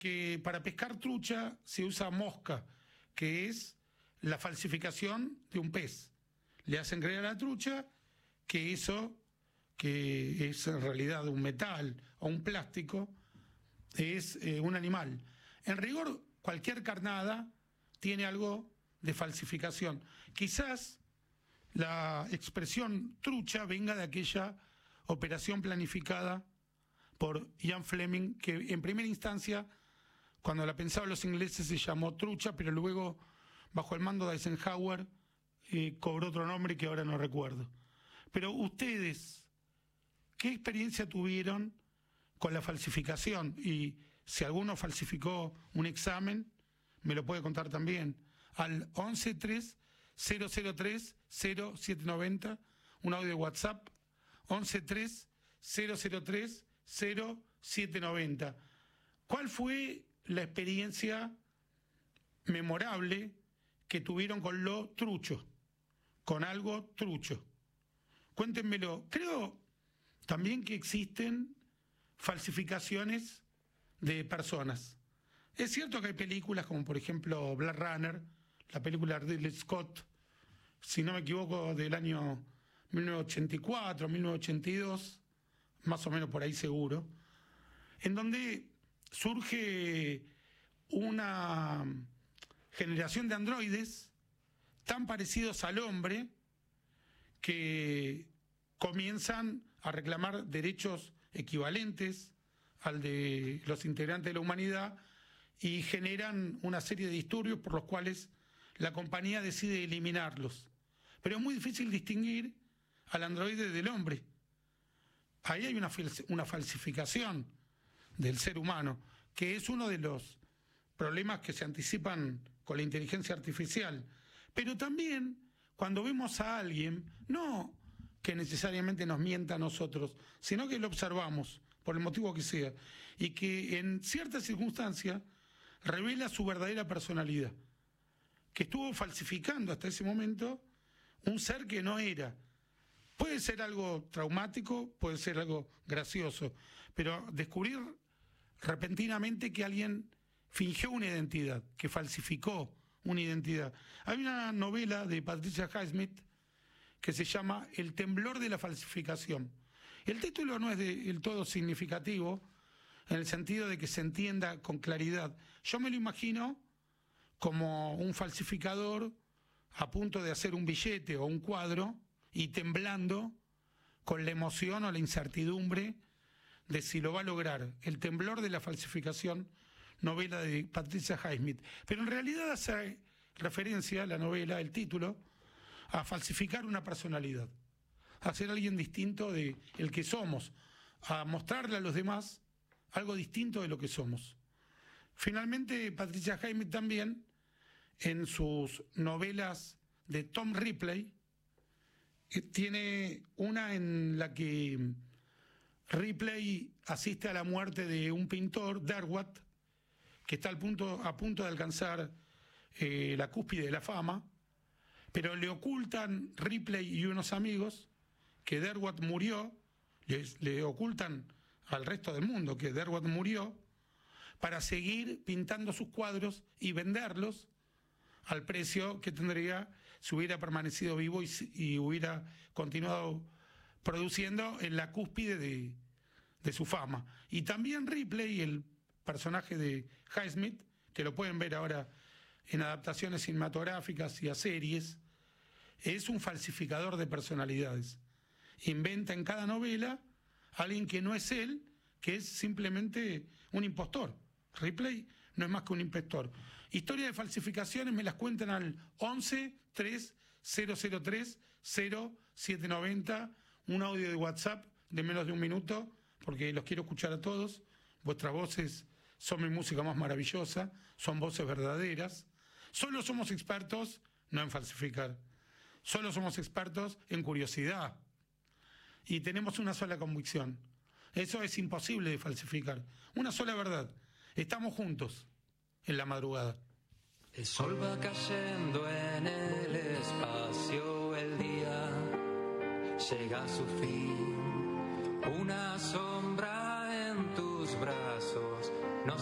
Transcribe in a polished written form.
que para pescar trucha se usa mosca, que es la falsificación de un pez. Le hacen creer a la trucha que eso, que es en realidad un metal o un plástico, es un animal. En rigor, cualquier carnada tiene algo de falsificación. Quizás la expresión trucha venga de aquella operación planificada por Ian Fleming, que en primera instancia, cuando la pensaban los ingleses, se llamó trucha, pero luego, bajo el mando de Eisenhower, cobró otro nombre que ahora no recuerdo. Pero ustedes, ¿qué experiencia tuvieron con la falsificación? Y si alguno falsificó un examen, me lo puede contar también. Al 1130030790, un audio de WhatsApp, 1130030790. ¿Cuál fue la experiencia memorable que tuvieron con lo trucho, con algo trucho? Cuéntenmelo. Creo también que existen falsificaciones de personas. Es cierto que hay películas como por ejemplo Blade Runner, la película de Ridley Scott, si no me equivoco, del año 1984, 1982, más o menos por ahí seguro, en donde surge una generación de androides tan parecidos al hombre que comienzan a reclamar derechos equivalentes al de los integrantes de la humanidad y generan una serie de disturbios por los cuales la compañía decide eliminarlos. Pero es muy difícil distinguir al androide del hombre. Ahí hay una falsificación del ser humano, que es uno de los problemas que se anticipan con la inteligencia artificial. Pero también cuando vemos a alguien, no que necesariamente nos mienta a nosotros, sino que lo observamos, por el motivo que sea, y que en ciertas circunstancias revela su verdadera personalidad, que estuvo falsificando hasta ese momento un ser que no era. Puede ser algo traumático, puede ser algo gracioso, pero descubrir repentinamente que alguien fingió una identidad, que falsificó una identidad. Hay una novela de Patricia Highsmith que se llama El temblor de la falsificación. El título no es del todo significativo en el sentido de que se entienda con claridad. Yo me lo imagino como un falsificador a punto de hacer un billete o un cuadro y temblando con la emoción o la incertidumbre de si lo va a lograr. El temblor de la falsificación, novela de Patricia Highsmith. Pero en realidad hace referencia, la novela, el título, a falsificar una personalidad, a ser alguien distinto de el que somos, a mostrarle a los demás algo distinto de lo que somos. Finalmente, Patricia Highsmith también, en sus novelas de Tom Ripley, tiene una en la que Ripley asiste a la muerte de un pintor, Derwent, que está a punto de alcanzar la cúspide de la fama, pero le ocultan Ripley y unos amigos que Derwent murió, le ocultan al resto del mundo que Derwent murió, para seguir pintando sus cuadros y venderlos al precio que tendría si hubiera permanecido vivo y hubiera continuado produciendo en la cúspide de su fama. Y también Ripley, el personaje de Highsmith, que lo pueden ver ahora en adaptaciones cinematográficas y a series, es un falsificador de personalidades. Inventa en cada novela a alguien que no es él, que es simplemente un impostor. Ripley no es más que un impostor. Historias de falsificaciones me las cuentan al 1130030790, un audio de WhatsApp de menos de un minuto, porque los quiero escuchar a todos. Vuestras voces son mi música más maravillosa, son voces verdaderas. Solo somos expertos no en falsificar, solo somos expertos en curiosidad. Y tenemos una sola convicción. Eso es imposible de falsificar. Una sola verdad. Estamos juntos en la madrugada. El sol va cayendo en el espacio, el día llega a su fin. Una sombra en tus brazos.